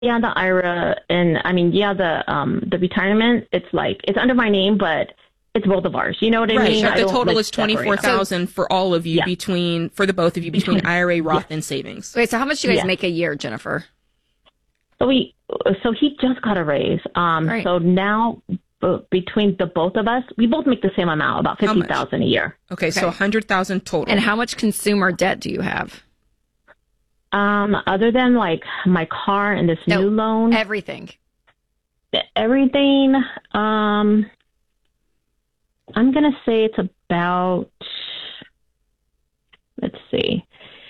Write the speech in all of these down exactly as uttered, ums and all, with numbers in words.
Yeah, the I R A and I mean, yeah, the um the retirement. It's like it's under my name, but it's both of ours. You know what I Right. mean? But I the don't, total like, is twenty-four thousand separate for all of you Yeah. between, for the both of you, between I R A, Roth, Yes. and savings. Wait, so how much do you guys Yes. make a year, Jennifer? So we, so he just got a raise. Um, Right. so now uh, between the both of us, we both make the same amount, about How fifty much? thousand a year. Okay, so one hundred thousand total. And how much consumer debt do you have? Um, other than like my car and this No, new loan, Everything. everything, um, I'm gonna say it's about. Let's see.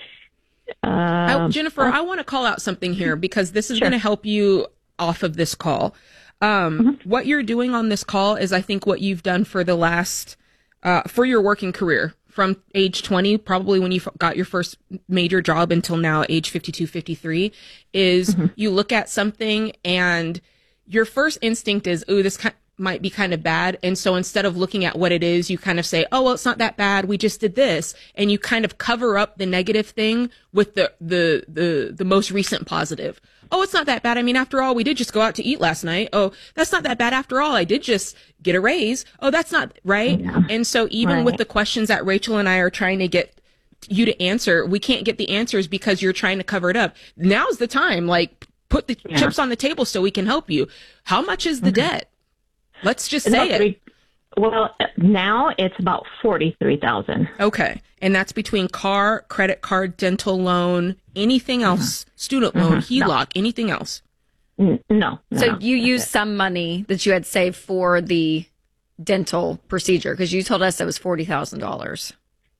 I, Um, Jennifer, I want to call out something here because this is Sure. going to help you off of this call. Um, Mm-hmm. What you're doing on this call is, I think, what you've done for the last, uh, for your working career from age twenty, probably when you f- got your first major job until now, age fifty-two, fifty-three, is Mm-hmm. you look at something and your first instinct is, ooh, this ki- might be kind of bad. And so instead of looking at what it is, you kind of say, oh, well, it's not that bad. We just did this. And you kind of cover up the negative thing with the, the, the, the most recent positive. Oh, it's not that bad. I mean, after all, we did just go out to eat last night. Oh, that's not that bad. After all, I did just get a raise. Oh, that's not right. Yeah. And so even Right. with the questions that Rachel and I are trying to get you to answer, we can't get the answers because you're trying to cover it up. Now's the time. Like, put the Yeah. chips on the table so we can help you. How much is the debt? Let's just It's say about it. three- Well, now it's about forty-three thousand. Okay. And that's between car, credit card, dental loan, anything else, student loan, H E L O C, anything else. No, no. So no. you used some money that you had saved for the dental procedure because you told us it was forty thousand dollars.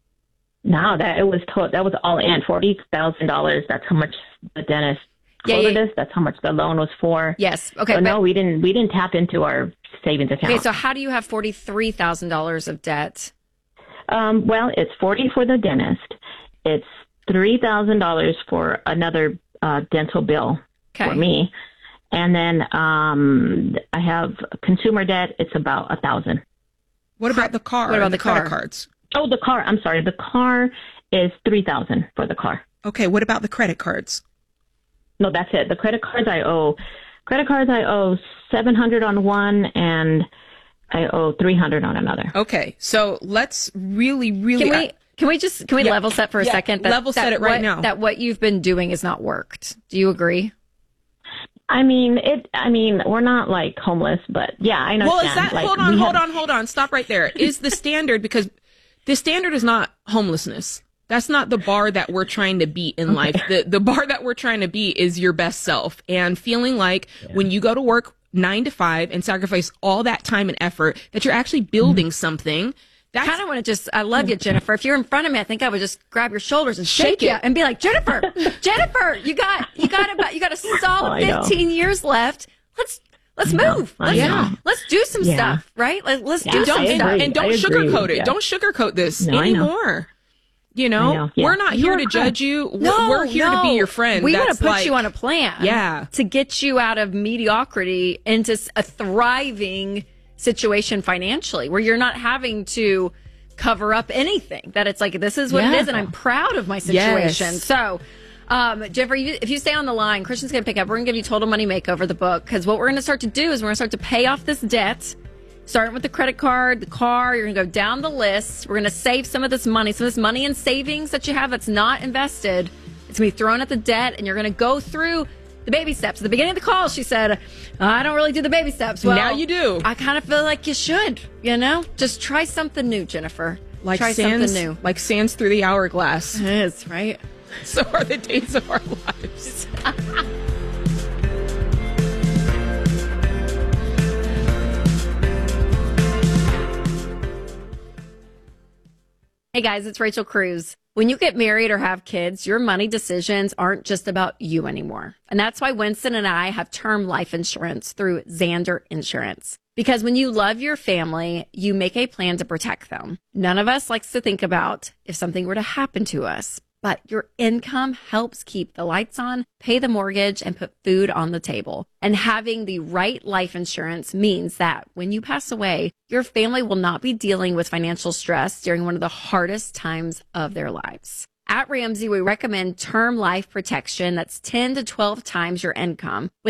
No, that it was to- that was all in forty thousand dollars. That's how much the dentist Yeah, quoted yeah. us. That's how much the loan was for. Yes. Okay. So but- no, we didn't. We didn't tap into our savings account. okay. So how do you have forty-three thousand dollars of debt? Um, well, it's forty for the dentist. It's three thousand dollars for another uh, dental bill Okay. for me, and then um, I have consumer debt. It's about a thousand. What about the car? What about and the credit car? cards? Oh, the car. I'm sorry. The car is three thousand for the car. Okay. What about the credit cards? No, that's it. The credit cards I owe. Credit cards I owe seven hundred on one, and I owe three hundred on another. Okay. So let's really, really. Can we can we just can we Yeah. level set for a Yeah, second? level set it right what, now. That what you've been doing has not worked. Do you agree? I mean, it. I mean, we're not like homeless, but yeah, I know. Well, is that, like, hold on, we hold have- on, hold on. Stop right there. Is the standard, because the standard is not homelessness. That's not the bar that we're trying to beat in life. The the bar that we're trying to beat is your best self and feeling like when you go to work nine to five and sacrifice all that time and effort that you're actually building Mm-hmm. something. That's Kind of want to just, I love you, Jennifer. If you're in front of me, I think I would just grab your shoulders and shake, Shake you it. and be like, Jennifer, Jennifer, you got, you got about, you got a solid I know. fifteen years left. Let's, let's know. move. I Let's, know. let's do some Yeah. stuff, right? Let, let's Yeah, do I some don't and, stuff. agree. and don't I agree sugarcoat with it. you. Don't sugarcoat this No, I know. anymore. You know, I know, yeah. we're not here You're to correct. judge you. We're- No, we're here to no. be your friend. We want That's to put like- you on a plan. Yeah. To get you out of mediocrity into s- a thriving situation financially where you're not having to cover up anything. That it's like, this is what Yeah. it is, and I'm proud of my situation. Yes. So, um, Jeffrey, you, if you stay on the line, Christian's going to pick up. We're going to give you Total Money Makeover, the book, because what we're going to start to do is we're going to start to pay off this debt. Starting with the credit card, the car, you're going to go down the list. We're going to save some of this money, some of this money in savings that you have that's not invested. It's going to be thrown at the debt, and you're going to go through the baby steps. At the beginning of the call, she said, I don't really do the baby steps. Well, Now you do. I kind of feel like you should, you know? Just try something new, Jennifer. Like try sands, something new. like sands through the hourglass. It is, right? So are the days of our lives. Hey guys, it's Rachel Cruz. When you get married or have kids, your money decisions aren't just about you anymore. And that's why Winston and I have term life insurance through Xander Insurance. Because when you love your family, you make a plan to protect them. None of us likes to think about if something were to happen to us, but your income helps keep the lights on, pay the mortgage, and put food on the table. And having the right life insurance means that when you pass away, your family will not be dealing with financial stress during one of the hardest times of their lives. At Ramsey, we recommend term life protection that's ten to twelve times your income. With